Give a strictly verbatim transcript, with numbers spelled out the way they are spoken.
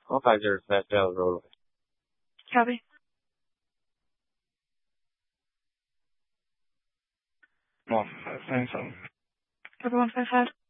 All five zero set Delta roll. Copy. One five nine seven. Copy one five five.